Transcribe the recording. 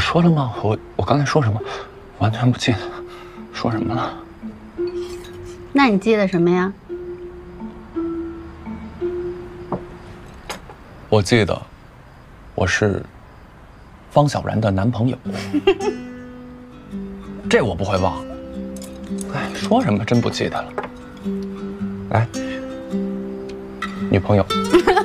说了吗？我刚才说什么？完全不记得，说什么了？ 那你记得什么呀？ 我记得，我是方小然的男朋友。这我不会忘。哎，说什么真不记得了。来，女朋友。